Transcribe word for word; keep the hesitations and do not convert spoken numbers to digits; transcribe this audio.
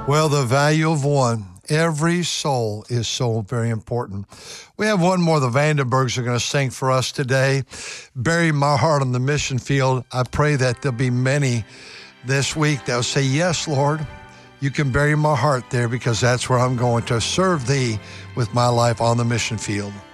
Well, the value of one. Every soul is so very important. We have one more. The Vandenbergs are going to sing for us today. Bury my heart on the mission field. I pray that there'll be many this week that will say, yes, Lord, you can bury my heart there because that's where I'm going to serve thee with my life on the mission field.